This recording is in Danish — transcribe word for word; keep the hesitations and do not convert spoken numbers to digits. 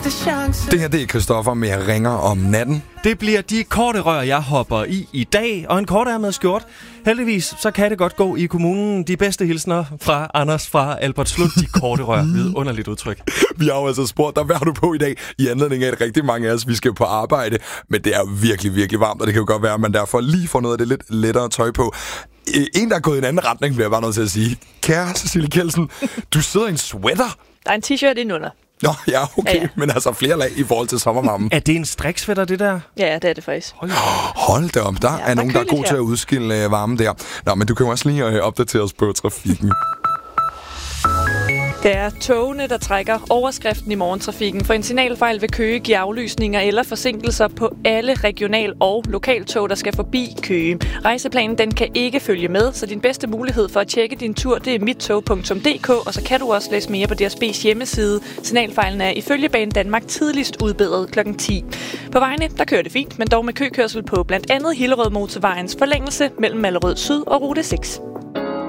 sidste chance. Det her, det er Christoffer med Ringer om natten. Det bliver de korte rør, jeg hopper i i dag, og en kortærmet skjort. Heldigvis, så kan det godt gå i kommunen. De bedste hilsner fra Anders fra Albertslund. De korte rør. Vidunderligt udtryk. Vi har jo altså spurgt dig, hvad har du på i dag? I anledning af, at rigtig mange af os, vi skal på arbejde. Men det er virkelig, virkelig varmt, og det kan jo godt være, at man derfor lige får noget af det lidt lettere tøj på. En, der er gået i en anden retning, bliver jeg bare nødt til at sige. Kære Cecilie Kjeldsen, du sidder i en sweater. Der er en t-shirt indenunder. Nå, ja, okay. Ja, ja. Men altså flere lag i forhold til sommervarmen. Er det en striksvætter, det der? Ja, det er det faktisk. Hold, Hold da op. Der ja, er nogen, der er god til at udskille uh, varme der. Nå, men du kan jo også lige uh, opdatere os på trafikken. Det er togene, der trækker overskriften i morgentrafikken. For en signalfejl ved Køge giver aflysninger eller forsinkelser på alle regional- og lokaltog, der skal forbi Køge. Rejseplanen den kan ikke følge med, så din bedste mulighed for at tjekke din tur, det er mittog punktum d k, og så kan du også læse mere på D S B's hjemmeside. Signalfejlen er ifølge Banen Danmark tidligst udbedret klokken ti. På vejene, der kører det fint, men dog med køkørsel på blandt andet Hillerød Motorvejens forlængelse mellem Allerød Syd og Rute seks.